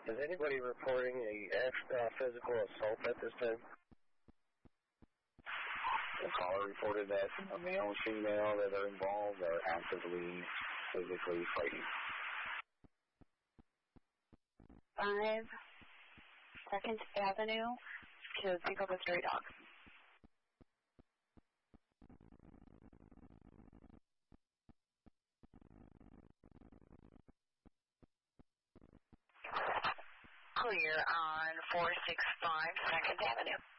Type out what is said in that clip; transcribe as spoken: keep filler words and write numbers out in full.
Is anybody reporting a uh, physical assault at this time? The caller reported that a male and female that are involved are actively, physically fighting. Five Second Avenue to pick up a stray dog. Clear on four six five Second Avenue.